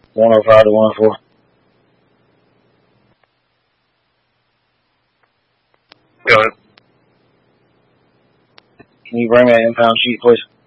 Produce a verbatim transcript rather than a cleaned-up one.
one oh five to one oh four. Go ahead. Can you bring me an impound sheet, please?